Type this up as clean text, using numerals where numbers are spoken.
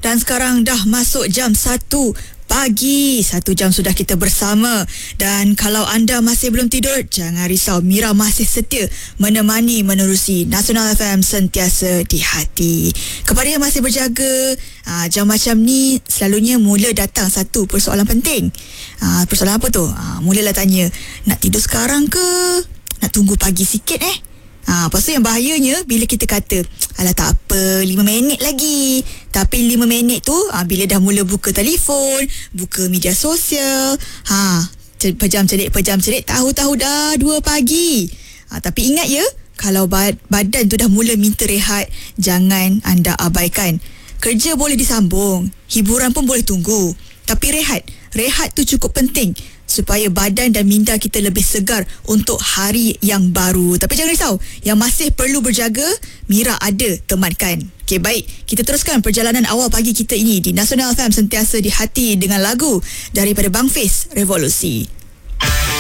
Dan sekarang dah masuk jam 1 pagi. 1 jam sudah kita bersama. Dan kalau anda masih belum tidur, jangan risau. Mira masih setia menemani menerusi Nasional FM sentiasa di hati. Kepada yang masih berjaga, jam macam ni selalunya mula datang satu persoalan penting. Persoalan apa tu? Mulalah tanya, nak tidur sekarang ke? Nak tunggu pagi sikit Lepas tu yang bahayanya bila kita kata, alah tak apa, 5 minit lagi. Tapi 5 minit tu bila dah mula buka telefon, buka media sosial, pejam celik, tahu-tahu dah 2 pagi. Tapi ingat ya, kalau badan tu dah mula minta rehat, jangan anda abaikan. Kerja boleh disambung, hiburan pun boleh tunggu, tapi rehat tu cukup penting supaya badan dan minda kita lebih segar untuk hari yang baru. Tapi jangan risau, yang masih perlu berjaga, Mira ada temankan. Okey, baik. Kita teruskan perjalanan awal pagi kita ini di Nasional FM sentiasa di hati dengan lagu daripada Bang Fiz, Revolusi.